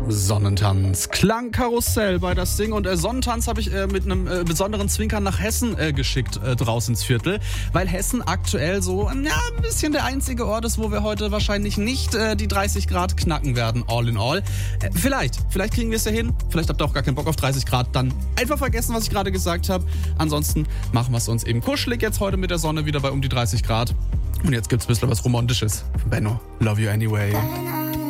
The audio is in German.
Sonnentanz, Klangkarussell bei das Ding und Sonnentanz habe ich mit einem besonderen Zwinkern nach Hessen geschickt draußen ins Viertel, weil Hessen aktuell so ein bisschen der einzige Ort ist, wo wir heute wahrscheinlich nicht die 30 Grad knacken werden, all in all. Vielleicht kriegen wir es ja hin, vielleicht habt ihr auch gar keinen Bock auf 30 Grad, dann einfach vergessen, was ich gerade gesagt habe. Ansonsten machen wir es uns eben kuschelig jetzt heute mit der Sonne wieder bei um die 30 Grad. Und jetzt gibt's ein bisschen was Romantisches von Benno. Love You Anyway.